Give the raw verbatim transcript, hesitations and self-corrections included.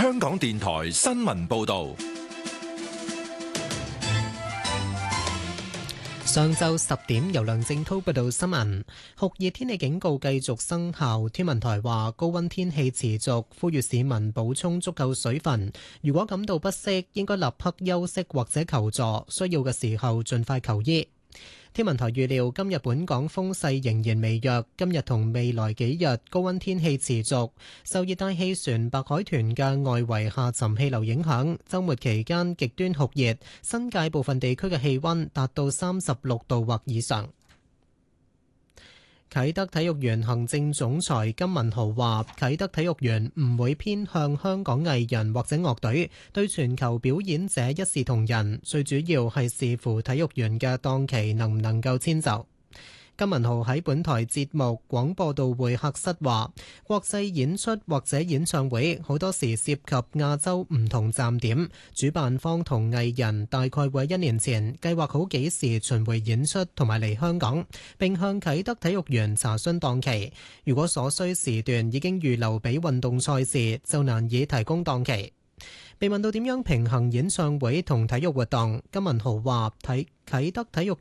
香港電台新聞報道。 上晝十點，由梁正滔報道新聞。酷熱天氣警告繼續生效，天文台話高溫天氣持續，呼籲市民補充足夠水分。如果感到不適，應該立刻休息或者求助，需要嘅時候盡快求醫。天文台預料今日本港風勢仍然微弱，今日同未來幾日高溫天氣持續，受熱帶氣旋白海豚嘅外圍下沉氣流影響，週末期間極端酷熱，新界部分地區嘅氣溫達到三十六度或以上。啟德體育園行政總裁金文豪話：啟德體育園唔會偏向香港藝人或者樂隊，對全球表演者一視同仁，最主要係視乎體育園嘅檔期能唔能夠遷就。金文豪喺本台節目廣播道會客室話：國際演出或者演唱會好多時涉及亞洲唔同站點，主辦方同藝人大概會一年前計劃好幾時巡迴演出同埋嚟香港，並向啟德體育園查詢檔期。如果所需時段已經預留俾運動賽事，就難以提供檔期。被問到點樣平衡演唱會同體育活動，金文豪話：睇啟德體育